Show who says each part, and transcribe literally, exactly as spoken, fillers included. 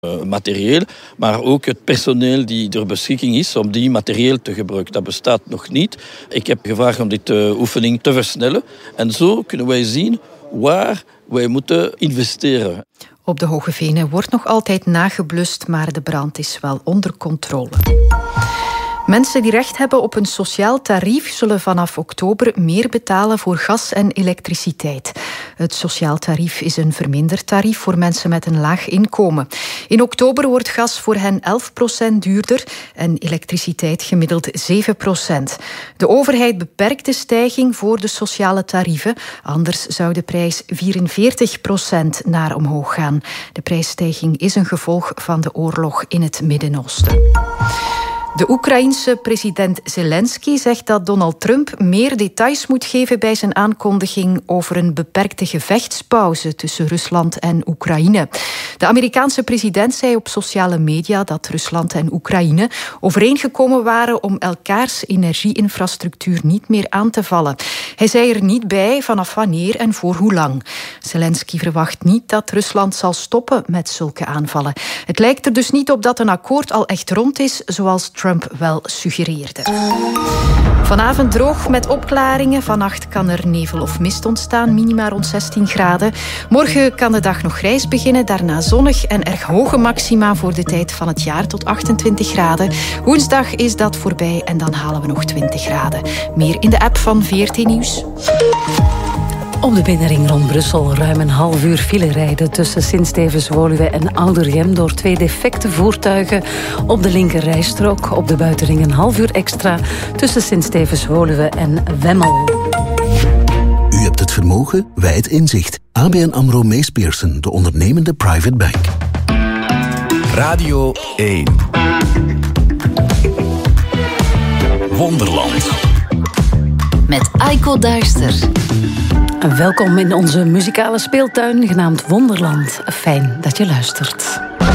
Speaker 1: uh, materieel, maar ook het personeel die ter beschikking is om die materieel te gebruiken. Dat bestaat nog niet. Ik heb gevraagd om dit uh, oefening te versnellen. En zo kunnen wij zien waar wij moeten investeren.
Speaker 2: Op de Hoge Venen wordt nog altijd nageblust, maar de brand is wel onder controle. Mensen die recht hebben op een sociaal tarief zullen vanaf oktober meer betalen voor gas en elektriciteit. Het sociaal tarief is een verminderd tarief voor mensen met een laag inkomen. In oktober wordt gas voor hen elf procent duurder en elektriciteit gemiddeld zeven procent. De overheid beperkt de stijging voor de sociale tarieven. Anders zou de prijs vierenveertig procent naar omhoog gaan. De prijsstijging is een gevolg van de oorlog in het Midden-Oosten. De Oekraïense president Zelensky zegt dat Donald Trump meer details moet geven bij zijn aankondiging over een beperkte gevechtspauze tussen Rusland en Oekraïne. De Amerikaanse president zei op sociale media dat Rusland en Oekraïne overeengekomen waren om elkaars energieinfrastructuur niet meer aan te vallen. Hij zei er niet bij vanaf wanneer en voor hoe lang. Zelensky verwacht niet dat Rusland zal stoppen met zulke aanvallen. Het lijkt er dus niet op dat een akkoord al echt rond is, zoals Trump wel suggereerde. Vanavond droog met opklaringen. Vannacht kan er nevel of mist ontstaan, minima rond zestien graden. Morgen kan de dag nog grijs beginnen, daarna zonnig en erg hoge maxima voor de tijd van het jaar tot achtentwintig graden. Woensdag is dat voorbij en dan halen we nog twintig graden. Meer in de app van V R T Nieuws.
Speaker 3: Op de binnenring rond Brussel ruim een half uur file rijden tussen Sint-Stevens-Woluwe en Oudergem door twee defecte voertuigen op de linkerrijstrook. Op de buitenring een half uur extra tussen Sint-Stevens-Woluwe en Wemmel.
Speaker 4: U hebt het vermogen, wij het inzicht. A B N AMRO Mees Pierson, de ondernemende private bank.
Speaker 5: Radio één. Wonderland.
Speaker 6: Met Aiko Duister.
Speaker 3: Welkom in onze muzikale speeltuin genaamd Wonderland. Fijn dat je luistert.